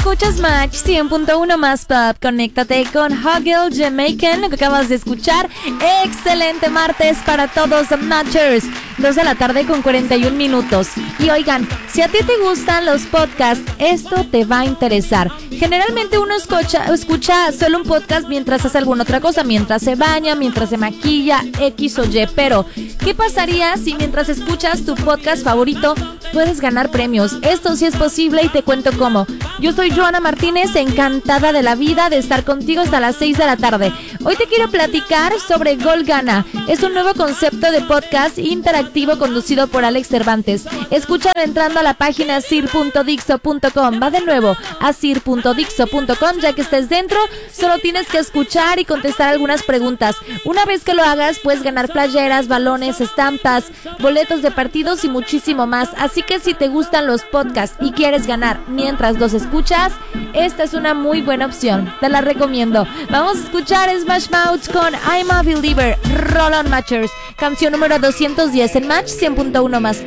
Escuchas Match 100.1 más pop. Conéctate con Huggle Jamaican, lo que acabas de escuchar. Excelente martes para todos Matchers. 2 de la tarde con 41 minutos. Y oigan, si a ti te gustan los podcasts, esto te va a interesar. Generalmente uno escucha solo un podcast mientras hace alguna otra cosa, mientras se baña, mientras se maquilla, X o Y. Pero, ¿qué pasaría si mientras escuchas tu podcast favorito puedes ganar premios? Esto sí es posible y te cuento cómo. Yo soy Joana Martínez, encantada de la vida de estar contigo hasta las 6 de la tarde. Hoy te quiero platicar sobre Gol Gana. Es un nuevo concepto de podcast interactivo conducido por Alex Cervantes. Escúchalo entrando a la página sir.dixo.com. Va de nuevo a sir.dixo.com. Ya que estés dentro, solo tienes que escuchar y contestar algunas preguntas. Una vez que lo hagas, puedes ganar playeras, balones, estampas, boletos de partidos y muchísimo más. Así que si te gustan los podcasts y quieres ganar mientras los escuchas, esta es una muy buena opción. Te la recomiendo. Vamos a escuchar Smash Mouth con I'm a Believer. Roll on Matchers. Canción número 210 en Match 100.1 más